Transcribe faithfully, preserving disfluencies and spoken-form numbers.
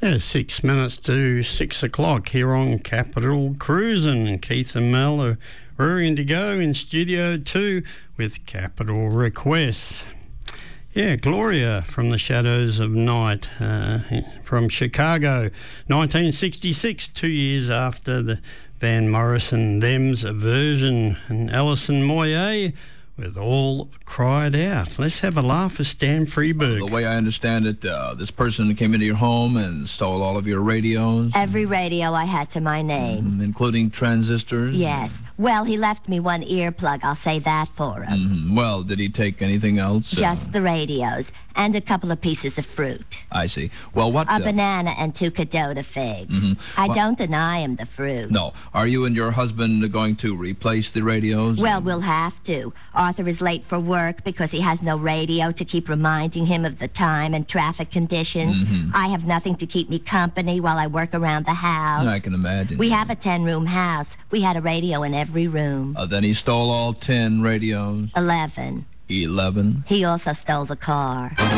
Yeah, six minutes to six o'clock here on Capital Cruisin'. Keith and Mel are rearing to go in Studio two with Capital Requests. Yeah, Gloria from the Shadows of Night uh, from Chicago, nineteen sixty-six, two years after the Van Morrison Them's version, and Alison Moyet with All Cried Out. Let's have a laugh for Stan Freberg. Uh, the way I understand it, uh, this person came into your home and stole all of your radios? Every radio I had to my name. Mm, including transistors? Yes. Well, he left me one earplug, I'll say that for him. Mm-hmm. Well, did he take anything else? Just uh, the radios, and a couple of pieces of fruit. I see. Well, what... A uh, banana and two Cadota figs. Mm-hmm. I well, don't deny him the fruit. No. Are you and your husband going to replace the radios? Well, we'll have to. Arthur is late for work because he has no radio to keep reminding him of the time and traffic conditions. Mm-hmm. I have nothing to keep me company while I work around the house. I can imagine. We have a ten-room house. We had a radio in every room. Uh, then he stole all ten radios? Eleven. Eleven? He also stole the car.